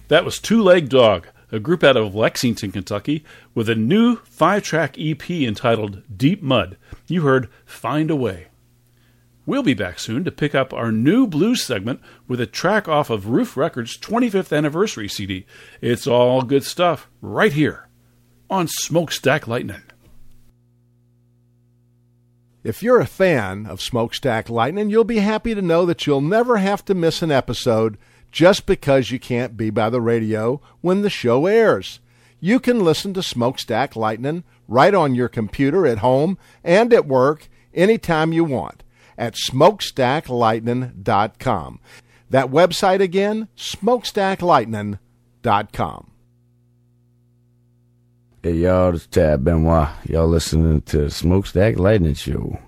That was Two Leg Dog, a group out of Lexington, Kentucky, with a new 5-track EP entitled Deep Mud. You heard Find a Way. We'll be back soon to pick up our new blues segment with a track off of Roof Records' 25th anniversary CD. It's all good stuff right here on Smokestack Lightning. If you're a fan of Smokestack Lightning, you'll be happy to know that you'll never have to miss an episode just because you can't be by the radio when the show airs. You can listen to Smokestack Lightning right on your computer at home and at work anytime you want at smokestacklightning.com. That website again, smokestacklightning.com. Hey, y'all, this is Tab Benoit. Y'all listening to Smokestack Lightning Show.